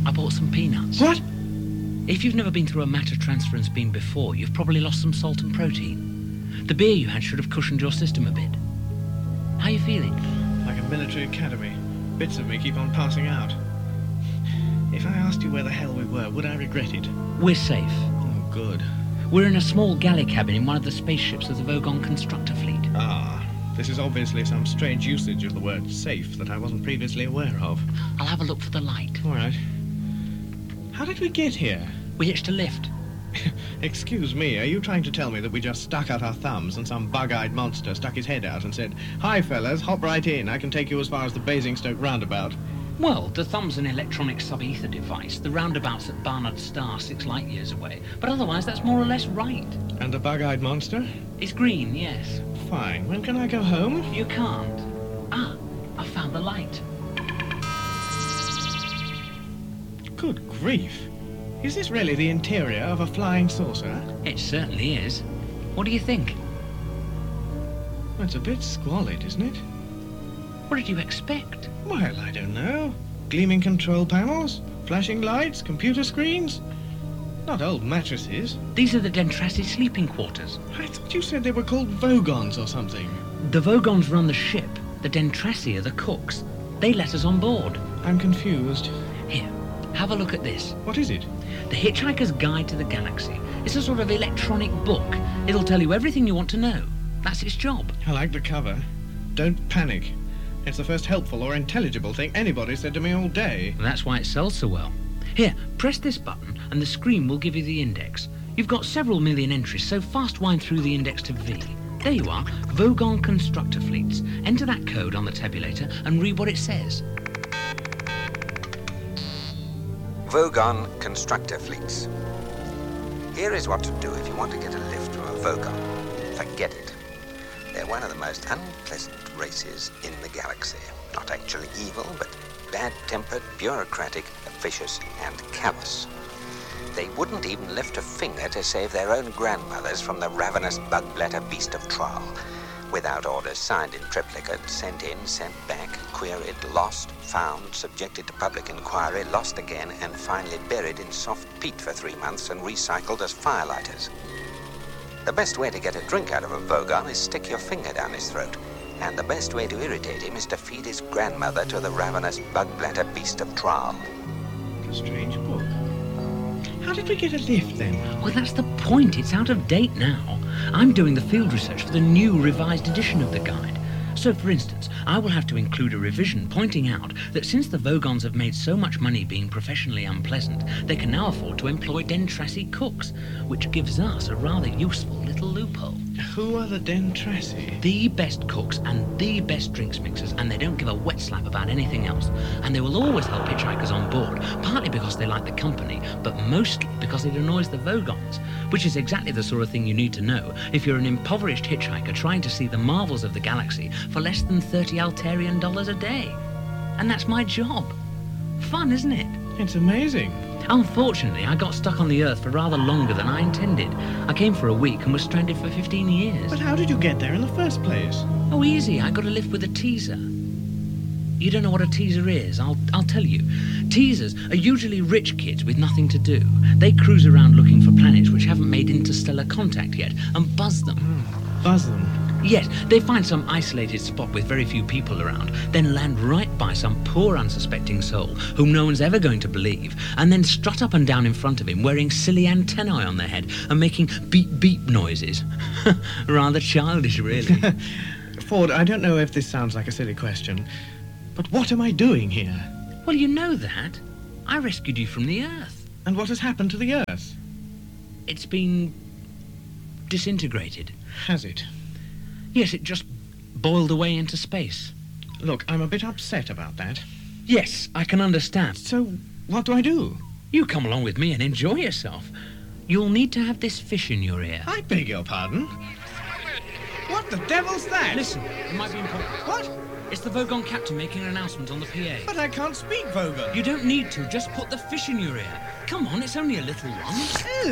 I bought some peanuts. What? If you've never been through a matter transference beam before, you've probably lost some salt and protein. The beer you had should have cushioned your system a bit. How are you feeling? Like a military academy. Bits of me keep on passing out. If I asked you where the hell we were, would I regret it? We're safe. Oh, good. We're in a small galley cabin in one of the spaceships of the Vogon constructor fleet. Ah, this is obviously some strange usage of the word safe that I wasn't previously aware of. I'll have a look for the light. All right. How did we get here? We hitched a lift. Excuse me, are you trying to tell me that we just stuck out our thumbs and some bug-eyed monster stuck his head out and said, "Hi, fellas, hop right in. I can take you as far as the Basingstoke roundabout"? Well, the thumb's an electronic sub-ether device. The roundabout's at Barnard Star, 6 light years away. But otherwise, that's more or less right. And the bug-eyed monster? It's green, yes. Fine. When can I go home? You can't. Ah, I found the light. Good grief. Is this really the interior of a flying saucer? It certainly is. What do you think? It's a bit squalid, isn't it? What did you expect? Well, I don't know. Gleaming control panels, flashing lights, computer screens. Not old mattresses. These are the Dentrassi sleeping quarters. I thought you said they were called Vogons or something. The Vogons run the ship. The Dentrassi are the cooks. They let us on board. I'm confused. Here, have a look at this. What is it? The Hitchhiker's Guide to the Galaxy. It's a sort of electronic book. It'll tell you everything you want to know. That's its job. I like the cover. Don't panic. It's the first helpful or intelligible thing anybody said to me all day. That's why it sells so well. Here, press this button and the screen will give you the index. You've got several million entries, so fast wind through the index to V. There you are, Vogon Constructor Fleets. Enter that code on the tabulator and read what it says. Vogon Constructor Fleets. Here is what to do if you want to get a lift from a Vogon. Forget it. They're one of the most unpleasant races in the galaxy. Not actually evil, but bad-tempered, bureaucratic, officious, and callous. They wouldn't even lift a finger to save their own grandmothers from the ravenous bug-bladder beast of Trial. Without orders signed in triplicate, sent in, sent back, queried, lost, found, subjected to public inquiry, lost again, and finally buried in soft peat for 3 months and recycled as firelighters. The best way to get a drink out of a Vogon is stick your finger down his throat. And the best way to irritate him is to feed his grandmother to the ravenous bug-bladder beast of Trial. A strange book. How did we get a lift, then? Well, that's the point. It's out of date now. I'm doing the field research for the new revised edition of the guide. So, for instance, I will have to include a revision pointing out that since the Vogons have made so much money being professionally unpleasant, they can now afford to employ Dentrassi cooks, which gives us a rather useful little loophole. Who are the Dentrassi? The best cooks and the best drinks mixers, and they don't give a wet slap about anything else. And they will always help hitchhikers on board, partly because they like the company, but mostly because it annoys the Vogons, which is exactly the sort of thing you need to know if you're an impoverished hitchhiker trying to see the marvels of the galaxy for less than 30 Altarian dollars a day. And that's my job. Fun, isn't it? It's amazing. Unfortunately, I got stuck on the Earth for rather longer than I intended. I came for a week and was stranded for 15 years. But how did you get there in the first place? Oh, easy. I got a lift with a teaser. You don't know what a teaser is? I'll tell you. Teasers are usually rich kids with nothing to do. They cruise around looking for planets which haven't made interstellar contact yet and buzz them. Buzz them? Yes, they find some isolated spot with very few people around, then land right by some poor unsuspecting soul whom no one's ever going to believe, and then strut up and down in front of him wearing silly antennae on their head and making beep-beep noises. Rather childish, really. Ford, I don't know if this sounds like a silly question, but what am I doing here? Well, you know that. I rescued you from the Earth. And what has happened to the Earth? It's been disintegrated. Has it? Yes, it just boiled away into space. Look, I'm a bit upset about that. Yes, I can understand. So, what do I do? You come along with me and enjoy yourself. You'll need to have this fish in your ear. I beg your pardon? What the devil's that? Listen, it might be important. What? It's the Vogon captain making an announcement on the PA. But I can't speak Vogon. You don't need to. Just put the fish in your ear. Come on, it's only a little one.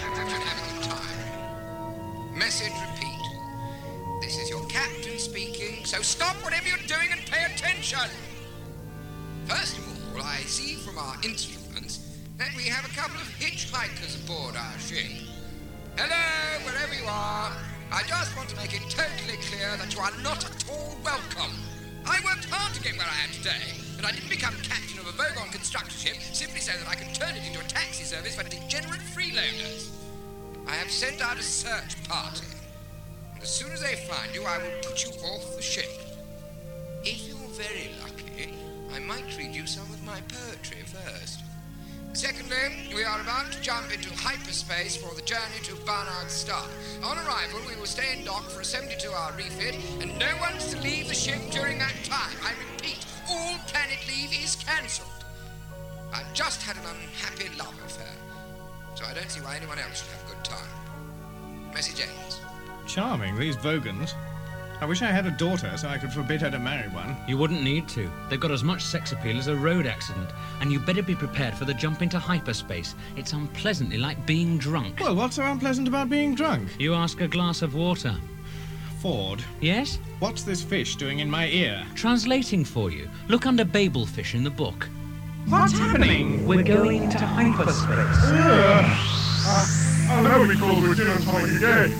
Message repeat. This is your captain speaking, so stop whatever you're doing and pay attention. First of all, I see from our instruments that we have a couple of hitchhikers aboard our ship. Hello, wherever you are. I just want to make it totally clear that you are not at all welcome. I worked hard to get where I am today, and I didn't become captain of a Vogon constructor ship simply so that I could turn it into a taxi service for degenerate freeloaders. I have sent out a search party, and as soon as they find you, I will put you off the ship. If you're very lucky, I might read you some of my poetry first. Secondly, we are about to jump into hyperspace for the journey to Barnard's Star. On arrival, we will stay in dock for a 72-hour refit, and no one's to leave the ship during that time. I repeat, all planet leave is cancelled. I've just had an unhappy love affair, so I don't see why anyone else should have a good time. Message ends. Charming, these Vogons. I wish I had a daughter so I could forbid her to marry one. You wouldn't need to. They've got as much sex appeal as a road accident. And you better be prepared for the jump into hyperspace. It's unpleasantly like being drunk. Well, what's so unpleasant about being drunk? You ask a glass of water. Ford, Yes? what's this fish doing in my ear? Translating for you. Look under Babelfish in the book. What's happening? We're going into hyperspace. I'll never be called to a gin and tonic again.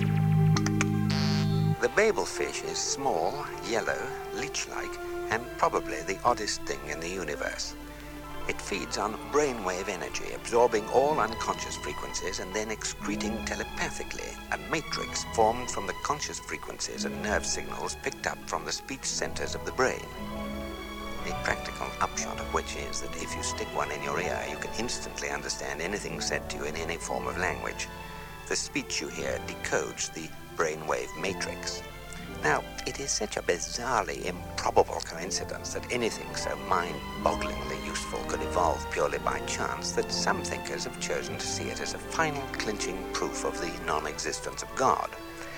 The Babelfish is small, yellow, leech-like, and probably the oddest thing in the universe. It feeds on brainwave energy, absorbing all unconscious frequencies and then excreting telepathically a matrix formed from the conscious frequencies and nerve signals picked up from the speech centers of the brain. The practical upshot of which is that if you stick one in your ear, you can instantly understand anything said to you in any form of language. The speech you hear decodes the brainwave matrix. Now, it is such a bizarrely improbable coincidence that anything so mind-bogglingly useful could evolve purely by chance that some thinkers have chosen to see it as a final clinching proof of the non-existence of God.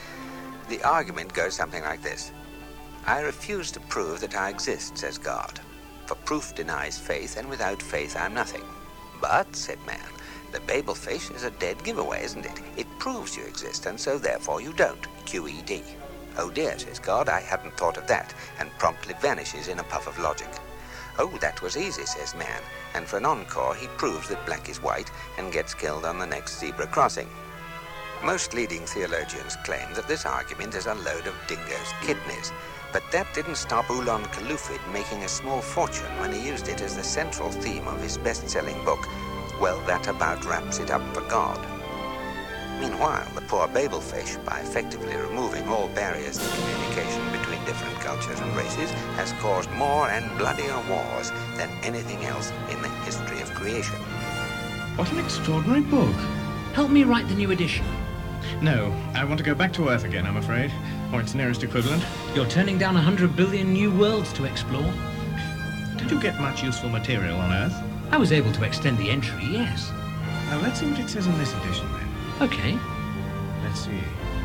The argument goes something like this. I refuse to prove that I exist, says God, for proof denies faith, and without faith I'm nothing. But, said man, the Babelfish is a dead giveaway, isn't it? It proves you exist, and so therefore you don't. QED. Oh dear, says God, I hadn't thought of that, and promptly vanishes in a puff of logic. Oh, that was easy, says man, and for an encore he proves that black is white and gets killed on the next zebra crossing. Most leading theologians claim that this argument is a load of dingo's kidneys, but that didn't stop Ulan Kalufid making a small fortune when he used it as the central theme of his best-selling book, Well, That About Wraps It Up for God. Meanwhile, the poor Babelfish, by effectively removing all barriers to communication between different cultures and races, has caused more and bloodier wars than anything else in the history of creation. What an extraordinary book. Help me write the new edition. No, I want to go back to Earth again, I'm afraid. Or its nearest equivalent. You're turning down 100 billion new worlds to explore. Did you get much useful material on Earth? I was able to extend the entry, yes. Now, let's see what it says in this edition, then. Okay. Let's see.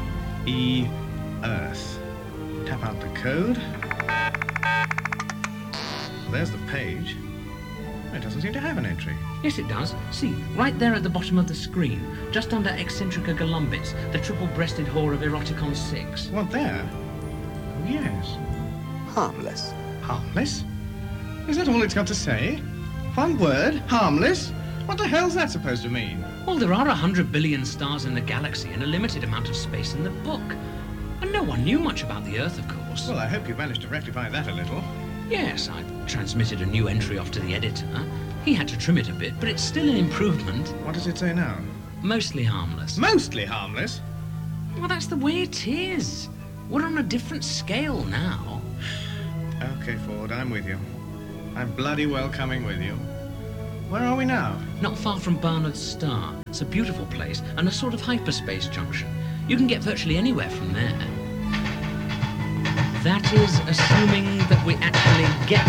Earth. Tap out the code. There's the page. It doesn't seem to have an entry. Yes, it does. See, right there at the bottom of the screen, just under Eccentrica Golumbits, the triple-breasted whore of Eroticon 6. What, there? Oh, yes. Harmless. Harmless? Is that all it's got to say? One word? Harmless? What the hell's that supposed to mean? Well, there are 100 billion stars in the galaxy and a limited amount of space in the book. And no one knew much about the Earth, of course. Well, I hope you managed to rectify that a little. Yes, I transmitted a new entry off to the editor. He had to trim it a bit, but it's still an improvement. What does it say now? Mostly harmless. Mostly harmless? Well, that's the way it is. We're on a different scale now. Okay, Ford, I'm with you. I'm bloody well coming with you. Where are we now? Not far from Barnard's Star. It's a beautiful place and a sort of hyperspace junction. You can get virtually anywhere from there. That is assuming that we actually get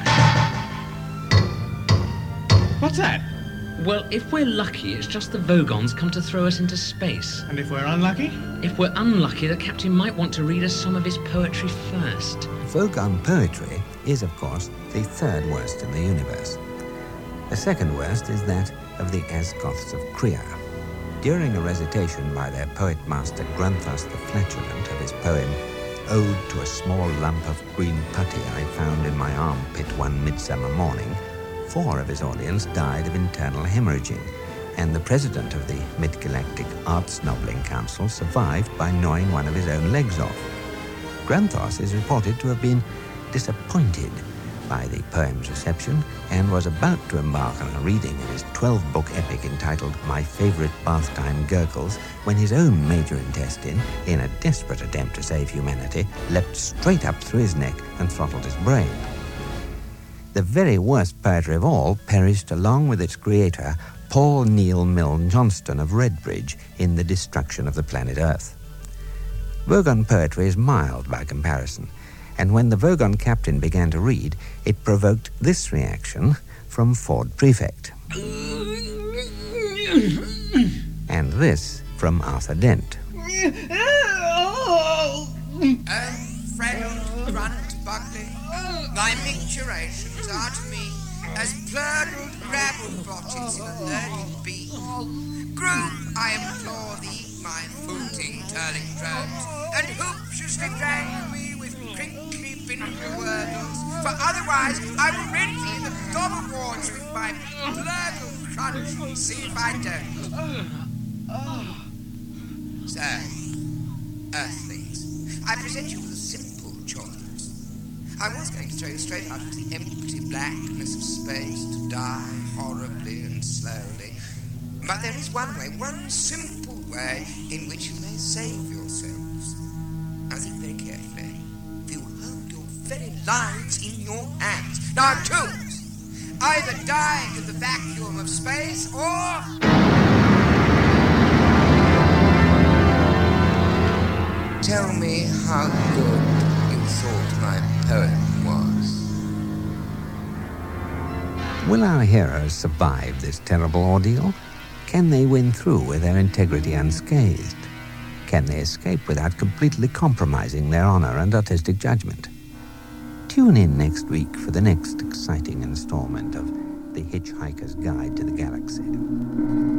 there. What's that? Well, if we're lucky, it's just the Vogons come to throw us into space. And if we're unlucky? If we're unlucky, the captain might want to read us some of his poetry first. Vogon poetry is, of course, the third worst in the universe. The second worst is that of the Azgoths of Kriar. During a recitation by their poet master Grunthus the Flatulent of his poem Ode to a Small Lump of Green Putty I Found in My Armpit One Midsummer Morning, 4 of his audience died of internal hemorrhaging, and the president of the Mid-Galactic Arts Nobbling Council survived by gnawing one of his own legs off. Granthos is reported to have been disappointed by the poem's reception and was about to embark on a reading of his 12-book epic entitled My Favorite Bath Time Gurgles when his own major intestine, in a desperate attempt to save humanity, leapt straight up through his neck and throttled his brain. The very worst poetry of all perished along with its creator, Paul Neil Milne Johnston of Redbridge, in the destruction of the planet Earth. Vogon poetry is mild by comparison, and when the Vogon captain began to read, it provoked this reaction from Ford Prefect. And this from Arthur Dent. Friend Grunt Buckley, thy micturations are to me as blurred rabble blotches in a learning bee. Groom, I implore thee, my footing turning drones, and hooptiously wrangle me with crinkly finger wordles, for otherwise I will rend thee in the double wards with my blurgle crunch and see if I don't. So, Earthlings, I present you with a simple choice. I was going to throw you straight out into the empty blackness of space to die horribly and slowly. But there is one way, one simple way, in which you may save yourselves. Now think very carefully. For you hold your very lives in your hands. Now choose. Either die in the vacuum of space, or... Tell me how good you thought my poem was. Will our heroes survive this terrible ordeal? Can they win through with their integrity unscathed? Can they escape without completely compromising their honor and artistic judgment? Tune in next week for the next exciting installment of The Hitchhiker's Guide to the Galaxy.